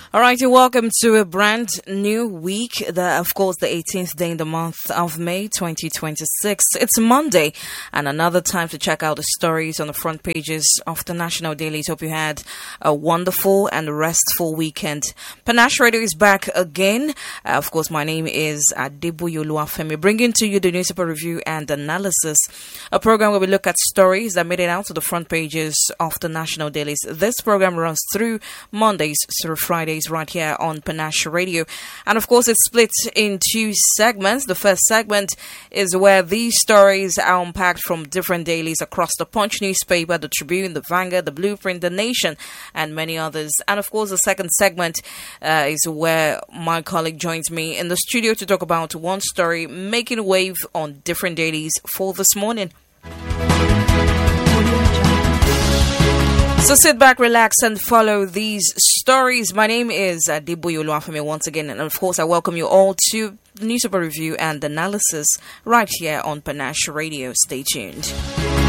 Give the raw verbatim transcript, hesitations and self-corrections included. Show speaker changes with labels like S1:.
S1: All right, you're welcome to a brand new week. The, of course, the eighteenth day in the month of May, twenty twenty-six. It's Monday, and another time to check out the stories on the front pages of the national dailies. Hope you had a wonderful and restful weekend. Panache Radio is back again. Uh, of course, my name is Adeboye Oluwafemi, bringing to you the newspaper review and analysis, a program where we look at stories that made it out to the front pages of the national dailies. This program runs through Mondays through Fridays, right here on Panache Radio. And of course, it's split in two segments. The first segment is where these stories are unpacked from different dailies across the Punch newspaper, the Tribune, the Vanguard, the Blueprint, the Nation, and many others. And of course, the second segment uh, is where my colleague joins me in the studio to talk about one story making wave on different dailies for this morning. So sit back, relax, and follow these stories. My name is Adeboye Oluwafemi once again, and of course I welcome you all to newspaper review and analysis right here on Panache Radio. Stay tuned.